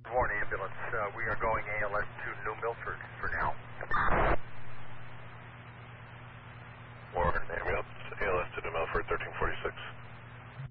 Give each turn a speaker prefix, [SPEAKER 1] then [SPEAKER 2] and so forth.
[SPEAKER 1] Warren Ambulance, we are going ALS to New Milford for now.
[SPEAKER 2] Warren Ambulance, ALS to New Milford, 1340.